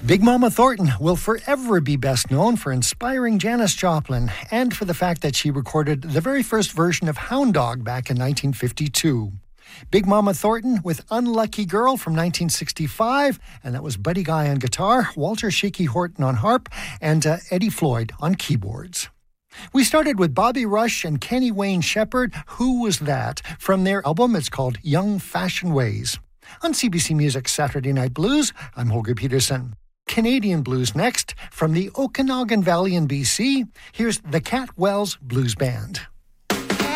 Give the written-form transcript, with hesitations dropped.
Big Mama Thornton will forever be best known for inspiring Janis Joplin and for the fact that she recorded the very first version of Hound Dog back in 1952. Big Mama Thornton with Unlucky Girl from 1965, and that was Buddy Guy on guitar, Walter Shaky Horton on harp, and Eddie Floyd on keyboards. We started with Bobby Rush and Kenny Wayne Shepherd, Who Was That? From their album. It's called Young Fashion Ways. On CBC Music Saturday Night Blues, I'm Holger Peterson. Canadian blues next, from the Okanagan Valley in BC, here's the Cat Wells Blues Band.